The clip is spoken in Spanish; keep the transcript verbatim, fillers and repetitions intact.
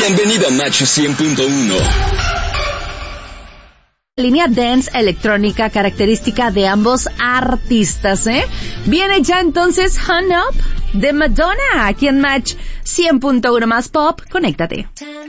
Bienvenido a Match cien punto uno. Línea dance electrónica característica de ambos artistas, ¿eh? Viene ya entonces Hung Up de Madonna, aquí en Match cien punto uno más pop. Conéctate.